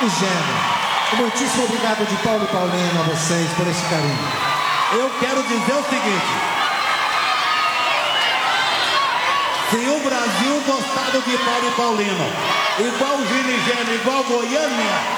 Gênero. Muitíssimo obrigado de Paulo e Paulino a vocês por esse carinho. Eu quero dizer o seguinte: se o Brasil gostado de Paulo e Paulino, igual o Gini Gênero, igual Goiânia,